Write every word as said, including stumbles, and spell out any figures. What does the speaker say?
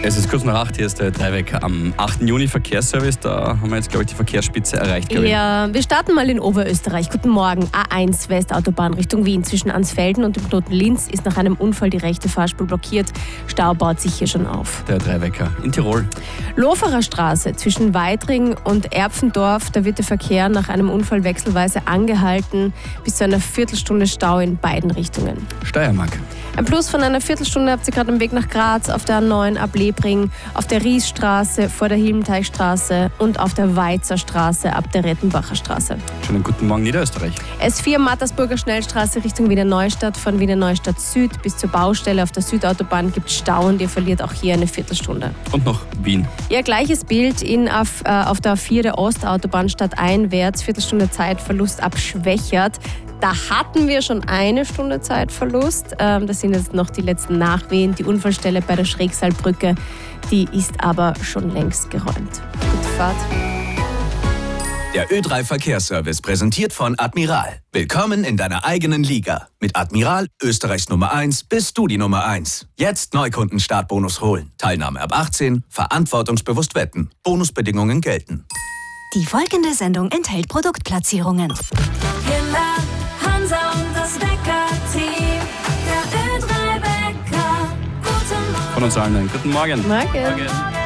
Es ist kurz nach acht, hier ist der Dreiwecker am achten Juni Verkehrsservice. Da haben wir jetzt, glaube ich, die Verkehrsspitze erreicht. Ja, wir starten mal in Oberösterreich. Guten Morgen. A eins Westautobahn Richtung Wien. Zwischen Ansfelden und dem Knoten Linz ist nach einem Unfall die rechte Fahrspur blockiert. Stau baut sich hier schon auf. Der Dreiwecker in Tirol. Loferer Straße zwischen Weitring und Erpfendorf. Da wird der Verkehr nach einem Unfall wechselweise angehalten. Bis zu einer Viertelstunde Stau in beiden Richtungen. Steiermark. Ein Plus von einer Viertelstunde habt ihr gerade am Weg nach Graz auf der A neun ab Lebring, auf der Riesstraße vor der Hilmteichstraße und auf der Weizerstraße ab der Rettenbacher Straße. Schönen guten Morgen Niederösterreich. S vier Mattersburger Schnellstraße Richtung Wiener Neustadt, von Wiener Neustadt Süd bis zur Baustelle auf der Südautobahn gibt es Stau und ihr verliert auch hier eine Viertelstunde. Und noch Wien. Ja, gleiches Bild in, auf, äh, auf der A vier der Ostautobahn stadteinwärts, Viertelstunde Zeitverlust ab Schwächert. Da hatten wir schon eine Stunde Zeitverlust. Ähm, das sind jetzt noch die letzten Nachwehen. Die Unfallstelle bei der Schrägseilbrücke, die ist aber schon längst geräumt. Gute Fahrt. Der Ö drei Verkehrsservice präsentiert von Admiral. Willkommen in deiner eigenen Liga. Mit Admiral, Österreichs Nummer eins, bist du die Nummer eins. Jetzt Neukunden-Startbonus holen. Teilnahme ab achtzehn, verantwortungsbewusst wetten. Bonusbedingungen gelten. Die folgende Sendung enthält Produktplatzierungen. Hansa und das Wecker-Team, der Ö drei Wecker. Guten Morgen. Von uns allen einen guten Morgen. Morgen. Morgen.